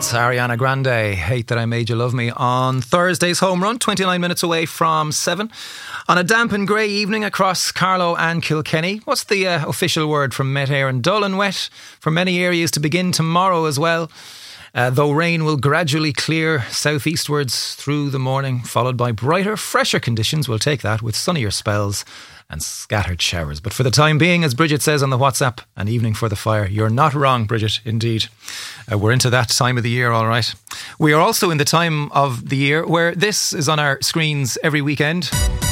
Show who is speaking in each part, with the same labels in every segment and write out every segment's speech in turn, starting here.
Speaker 1: That's Ariana Grande, Hate That I Made You Love Me, on Thursday's home run, 29 minutes away from 7. On a damp and grey evening across Carlow and Kilkenny. What's the official word from Met Éireann? Dull and wet for many areas to begin tomorrow as well. Though rain will gradually clear southeastwards through the morning, followed by brighter, fresher conditions. We'll take that with sunnier spells and scattered showers. But for the time being, as Bridget says on the WhatsApp, an evening for the fire. You're not wrong, Bridget, indeed. We're into that time of the year, all right. We are also in the time of the year where this is on our screens every weekend.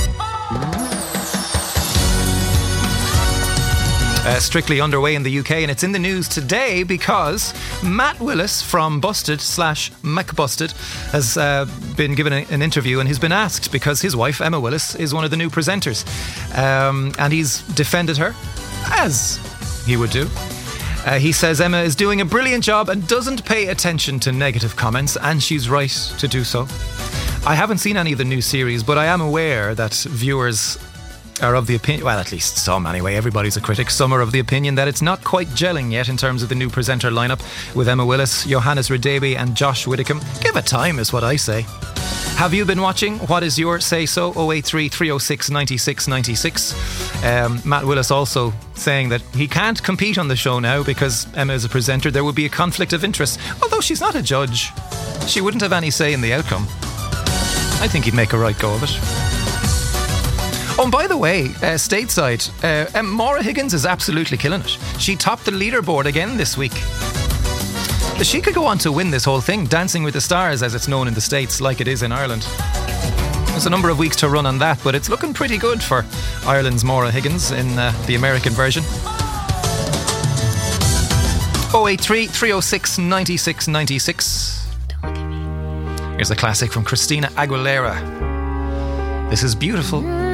Speaker 1: Strictly underway in the UK, and it's in the news today because Matt Willis from Busted/McBusted has been given an interview, and he's been asked because his wife Emma Willis is one of the new presenters, and he's defended her as he would do. He says Emma is doing a brilliant job and doesn't pay attention to negative comments, and she's right to do so. I haven't seen any of the new series, but I am aware that viewers are of the opinion, well, at least some anyway, everybody's a critic, some are of the opinion that it's not quite gelling yet in terms of the new presenter lineup with Emma Willis, Johannes Redeby and Josh Widdicombe. Give it time is what I say. Have you been watching? What is your say-so? 083 306 96 96. Matt Willis also saying that he can't compete on the show now because Emma is a presenter. There would be a conflict of interest. Although she's not a judge, she wouldn't have any say in the outcome. I think he'd make a right go of it. Oh, and by the way, stateside, Maura Higgins is absolutely killing it. She topped the leaderboard again this week. She could go on to win this whole thing, Dancing with the Stars, as it's known in the States, like it is in Ireland. There's a number of weeks to run on that, but it's looking pretty good for Ireland's Maura Higgins in the American version. 083 306 96 96. Here's a classic from Christina Aguilera. This is Beautiful.